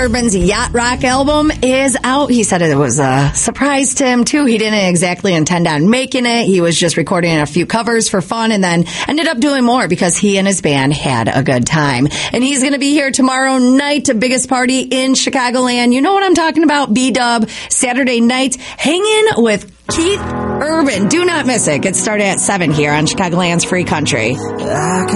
Urban's Yacht Rock album is out. He said it was a surprise to him, too. He didn't exactly intend on making it. He was just recording a few covers for fun and then ended up doing more because he and his band had a good time. And he's going to be here tomorrow night, the biggest party in Chicagoland. You know what I'm talking about, B-Dub. Saturday night, hanging with Keith Urban. Do not miss it. Get started at 7 here on Chicagoland's Free Country.